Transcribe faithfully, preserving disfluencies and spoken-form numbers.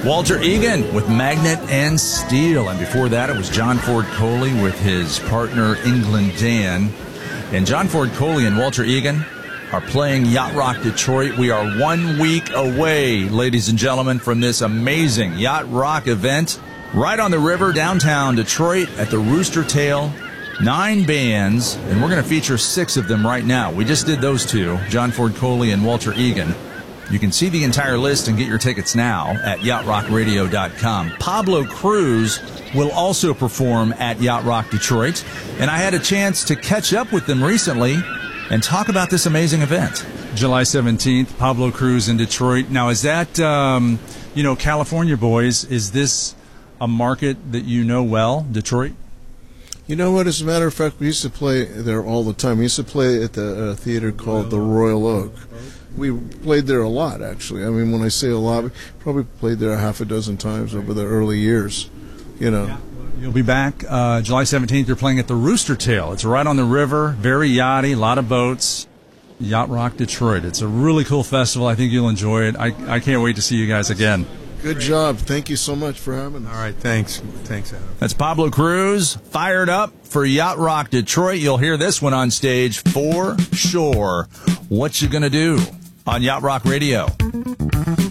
Walter Egan with Magnet and Steel. And before that, it was John Ford Coley with his partner, England Dan. And John Ford Coley and Walter Egan are playing Yacht Rock Detroit. We are one week away, ladies and gentlemen, from this amazing Yacht Rock event right on the river, downtown Detroit at the Rooster Tail. Nine bands, and we're going to feature six of them right now. We just did those two, John Ford Coley and Walter Egan. You can see the entire list and get your tickets now at yacht rock radio dot com. Pablo Cruise will also perform at Yacht Rock Detroit, and I had a chance to catch up with them recently and talk about this amazing event. July seventeenth, Pablo Cruise in Detroit. Now, is that, um, you know, California boys, is this a market that you know well, Detroit? You know what? As a matter of fact, we used to play there all the time. We used to play at the uh, theater called the Royal Oak. We played there a lot, actually. I mean, when I say a lot, we probably played there a half a dozen times over the early years, you know. You'll be back uh, July seventeenth. You're playing at the Rooster Tail. It's right on the river, very yachty, a lot of boats. Yacht Rock Detroit. It's a really cool festival. I think you'll enjoy it. I, I can't wait to see you guys again. Good job. Thank you so much for having us. All right, thanks. Thanks, Adam. That's Pablo Cruise, fired up for Yacht Rock Detroit. You'll hear this one on stage for sure. What you gonna do on Yacht Rock Radio?